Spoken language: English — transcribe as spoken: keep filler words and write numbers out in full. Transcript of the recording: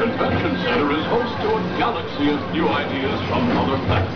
Invention Center is host to a galaxy of new ideas from other planets.